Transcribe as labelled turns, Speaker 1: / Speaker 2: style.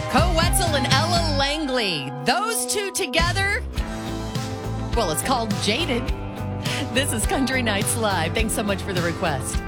Speaker 1: Co Wetzel and Ella Langley. Those two together, well, it's called Jaded. This is Country Nights Live. Thanks so much for the request.